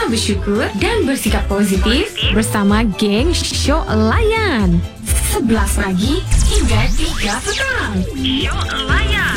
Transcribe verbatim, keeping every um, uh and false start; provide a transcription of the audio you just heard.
Belajar bersyukur dan bersikap positif bersama geng Syok Layan. sebelas pagi hingga tiga petang. Syok Layan.